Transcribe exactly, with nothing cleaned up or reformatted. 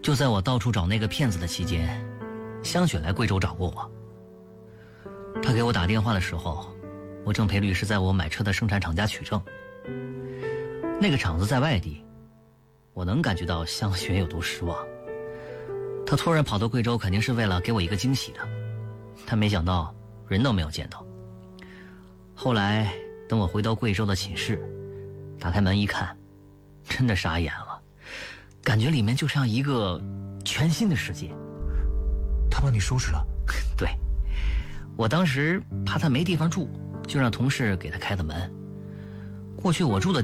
就在我到处找那个骗子的期间，香雪来贵州找过我。他给我打电话的时候，我正陪律师在我买车的生产厂家取证。那个厂子在外地，我能感觉到香雪有多失望。他突然跑到贵州，肯定是为了给我一个惊喜的，但没想到人都没有见到。后来等我回到贵州的寝室，打开门一看，真的傻眼了，感觉里面就像一个全新的世界。 他帮你收拾了？ 对，我当时怕他没地方住，就让同事给他开的门。过去我住的